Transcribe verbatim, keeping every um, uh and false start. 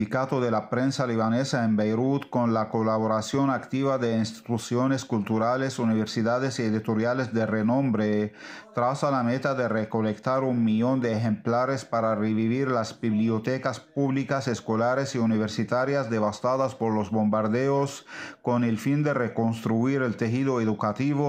Sindicato de la prensa libanesa en Beirut, con la colaboración activa de instituciones culturales, universidades y editoriales de renombre, traza la meta de recolectar un millón de ejemplares para revivir las bibliotecas públicas, escolares y universitarias devastadas por los bombardeos, con el fin de reconstruir el tejido educativo